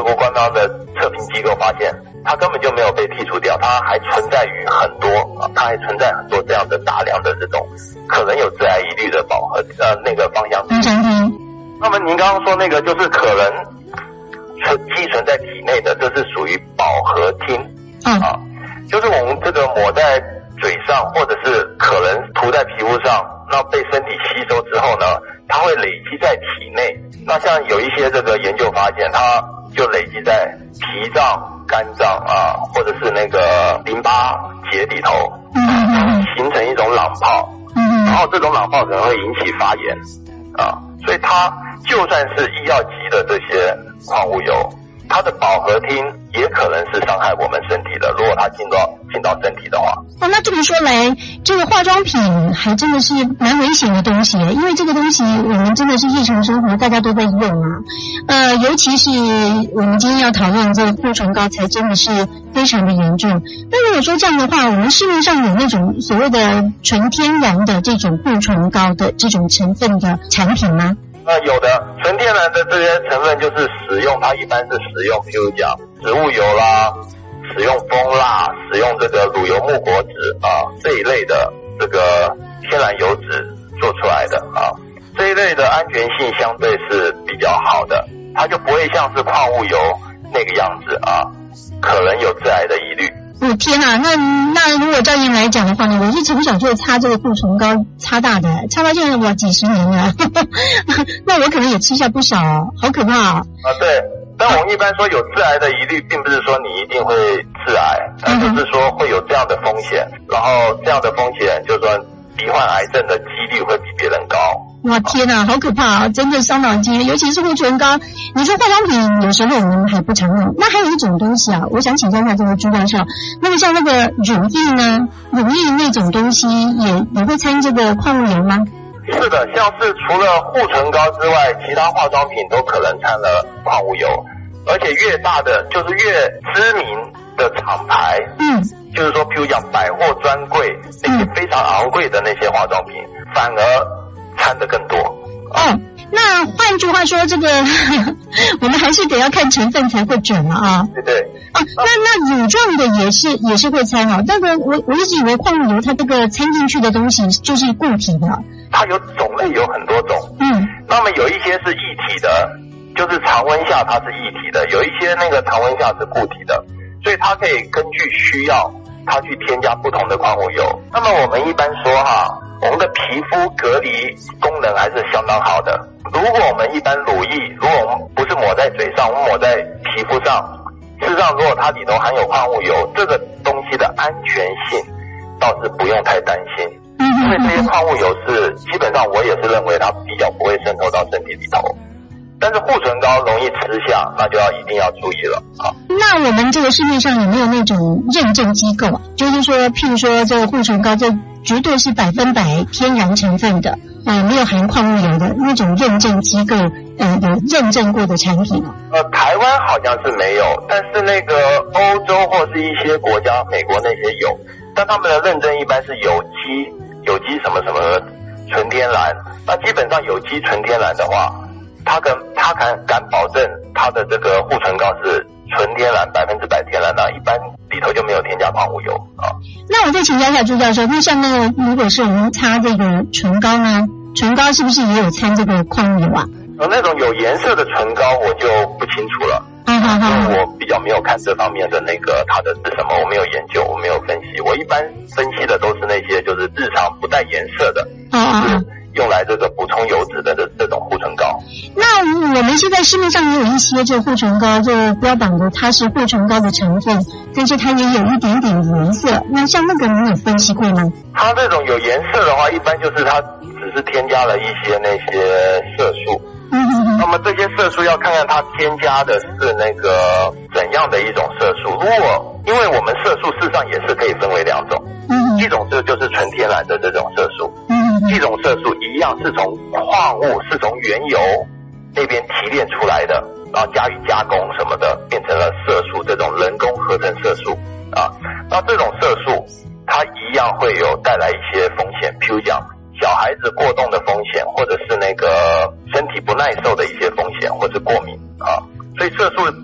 湖观光的测评机构发现，它根本就没有被剔除掉，它还存在于很多这样的大量的这种可能有致癌疑虑的那个芳香烃。那么您刚刚说那个就是可能积存在体内的，这是属于饱和烃啊，就是我们这个抹在嘴上或者是可能涂在皮肤上，那被身体吸收之后呢，它会累积在体内。那像有一些这个研究发现，它就累积在脾脏、肝脏啊，或者是那个淋巴结里头，形成一种朗泡，然后这种朗泡可能会引起发炎啊，所以它就算是医药级的这些矿物油，它的饱和烃也可能是伤害我们身体的，如果它进到身体的话。 那这么说来，这个化妆品还真的是蛮危险的东西，因为这个东西我们真的是日常生活大家都在用啊。尤其是我们今天要讨论这个护唇膏，才真的是非常的严重。那如果说这样的话，我们市面上有那种所谓的纯天然的这种护唇膏的这种成分的产品吗？ 有的，纯天然的这些成分就是它一般是使用，譬如讲植物油啦，使用蜂蜡，使用这个乳油木果脂啊这一类的这个天然油脂做出来的啊，这一类的安全性相对是比较好的，它就不会像是矿物油那个样子啊，可能有致癌的疑虑。 天啊，那如果照样来讲的话呢，我是从小就擦这个护唇膏擦大的，擦到现在我几十年了，那我可能也吃下不少，好可怕对，但我们一般说有致癌的疑虑，并不是说你一定会致癌，就是说会有这样的风险，然后这样的风险就是说罹患癌症的几率会比别人高。 哇，天哪，好可怕啊！真的伤脑筋，尤其是护唇膏。你说化妆品有时候我们还不常用，那还有一种东西啊，我想请教一下这个朱教授，那么像那个乳液呢，乳液那种东西也会掺这个矿物油吗？ 是的，像是除了护唇膏之外，其他化妆品都可能掺了矿物油，而且越大的就是越知名的厂牌，就是说譬如讲百货专柜那些非常昂贵的那些化妆品，反而掺的更多。 那换句话说，这个我们还是得要看成分才会准了啊。 对。 那乳状的也是会掺哦。那个我一直以为矿物油它这个掺进去的东西就是固体的。 它有种类有很多种。那么有一些是液体的，就是常温下它是液体的，有一些那个常温下是固体的，所以它可以根据需要它去添加不同的矿物油。那么我们一般说我们的皮肤隔离功能还是相当好的。如果我们一般乳液，如果我们不是抹在嘴上，我们抹在皮肤上，事实上如果它里头含有矿物油，这个东西的安全性倒是不用太担心，因为这些矿物油是基本上我也是认为它比较不会渗透到身体里头。但是护唇膏容易吃下，那就一定要注意了啊。 那我们这个市面上有没有那种认证机构啊？就是说，譬如说这个护唇膏，这绝对是100%天然成分的，没有含矿物油的那种认证机构，有认证过的产品。 台湾好像是没有，但是那个欧洲或是一些国家，美国那些有，但他们的认证一般是有机什么什么纯天然。那基本上有机纯天然的话，他敢保证他的这个护唇膏是纯天然100%天然的，一般里头就没有添加矿物油啊。 那我再请教一下朱教授，那像那个如果是我们擦这个唇膏呢，唇膏是不是也有掺这个矿物油啊？ 那种有颜色的唇膏我就不清楚了，因为我比较没有看这方面的那个它的是什么，我没有研究，我没有分析。我一般分析的都是那些就是日常不带颜色的，就是用来这个补充油脂的这种护唇膏。 那我们现在市面上也有一些这护唇膏，就标榜的它是护唇膏的成分，但是它也有一点点颜色。那像那个你有分析过吗？ 它这种有颜色的话，一般就是它只是添加了一些那些色素。那么这些色素要看看它添加的是那个怎样的一种色素。因为我们色素事实上也是可以分为两种，一种就是纯天然的这种色素，一种色素一样是从矿物是从原油那边提炼出来的，然后加以加工什么的变成了色素，这种人工合成色素啊。那这种色素它一样会有带来一些风险，譬如讲小孩子过动的风险，或者是那个身体不耐受的一些风险，或是过敏啊。所以色素